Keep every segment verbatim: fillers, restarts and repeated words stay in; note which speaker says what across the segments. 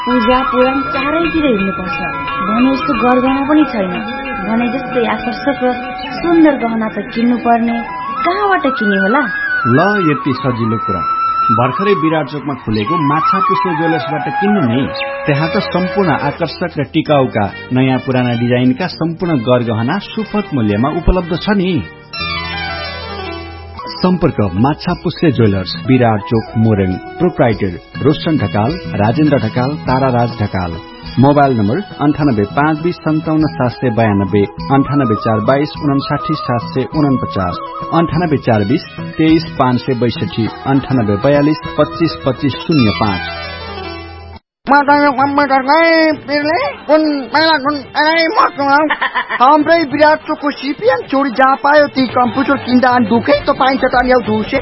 Speaker 1: पूजा पुराण चारैतिर हिँड्नुपर्छ भने यस्तो गरगहना पनि छैन। भने जस्तै आकर्षक र सुन्दर गहना त किन्नु पर्ने, कहाँबाट किन्ने होला?
Speaker 2: ल यति सजिलो कुरा, भर्खरै विराट चोकमा खुलेको माछा पुष्पे ज्वेलर्सबाट किन्नु नि। त्यहाँ त सम्पूर्ण आकर्षक र टिकाउका नयाँ पुराना डिजाइनका सम्पूर्ण गरगहना सुपथ मूल्यमा उपलब्ध छ नि। सम्पर्क माछा पुष्पे ज्वेलर्स, विराट चोक, Morang. Proprietor Roshan Dhakal, Rajendra Dhakal, ताराराज Dhakal. Mobile number अन्ठानब्बे पाँच बीस सन्ताउन्न सात सय बयानब्बे, अन्ठानब्बे चार बाइस उनासाठी सात सय उनपचास, अन्ठानब्बे चार बीस तेइस पाँच सय बैसठी, अन्ठानब्बे बयालिस पच्चीस पच्चीस शून्य पाँच।
Speaker 3: हाम्रै विराट चोकको सिपिएन छोरी जहाँ पायो ती कम्प्युटर किन्दा अनि दुखै त पाइन्छ त नि धुसे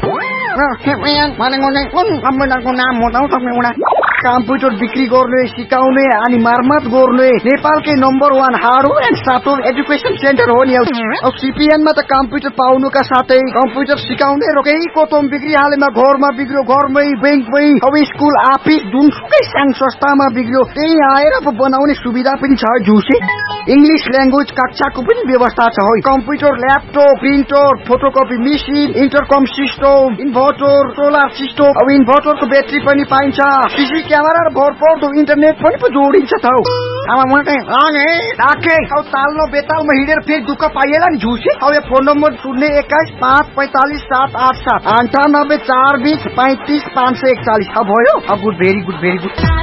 Speaker 3: भनेको नाम बताउ तपाईँ। कम्प्युटर बिक्री गर्ने, सिकाउने अनि मर्मत गर्ने नेपालकै number one hardware and software education centre हो नि। अब सिपिएनमा त कम्प्युटर पाउनुका साथै कम्प्युटर सिकाउने रोकै कोतम बिक्री हालेमा घरमा बिग्रियो, घरमै, बैंकमै, अब स्कुल अफिस जुनसुकै सानो संस्थामा बिग्रियो त्यही आएर बनाउने सुविधा पनि छ जुसे। इंग्लिश ल्याङ्ग्वेज कक्षाको पनि व्यवस्था छ हो। Computer, laptop, printer, photocopy machine, इन्टरकम system, inverter, solar system, अब इन्भर्टरको ब्याट्री पनि पाइन्छ। सीसी क्यामेरा र भरपर्दो इन्टरनेट पनि पो जोडिन्छ त हो। अब म चाहिँ आगे राखे अब ताल्लो बेतालमा हिँडेर फेरि दुःख पाइएला नि झुसे। अब यो फोन नम्बर शून्य एक्काइस पाँच पैँतालिस सात आठ सात, अन्ठानब्बे चार बिस पैँतिस पाँच सय एकचालिस। अब भयो। अब good, very good, very good.